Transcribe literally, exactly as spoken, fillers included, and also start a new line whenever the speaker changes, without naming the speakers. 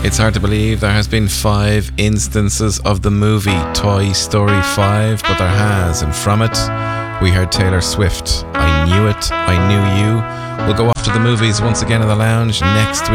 It's hard to believe there has been five instances of the movie Toy Story five, but there has, and from it, we heard Taylor Swift. I Knew It, I Knew You. We'll go off to the movies once again in the lounge next week.